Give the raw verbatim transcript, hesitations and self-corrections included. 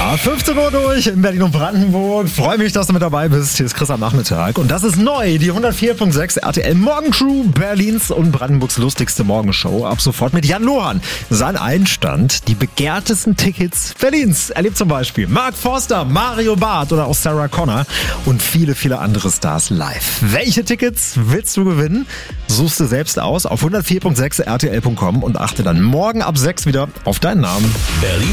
Ja, fünfzehn Uhr durch in Berlin und Brandenburg. Freue mich, dass du mit dabei bist. Hier ist Chris am Nachmittag. Und das ist neu, die hundertvier Komma sechs R T L Morgencrew, Berlins und Brandenburgs lustigste Morgenshow. Ab sofort mit Jan Lohan. Sein Einstand, die begehrtesten Tickets Berlins. Erlebt zum Beispiel Mark Forster, Mario Barth oder auch Sarah Connor und viele, viele andere Stars live. Welche Tickets willst du gewinnen? Suchst du selbst aus auf hundertvier Komma sechs R T L Punkt com und achte dann morgen ab sechs wieder auf deinen Namen. Berlin.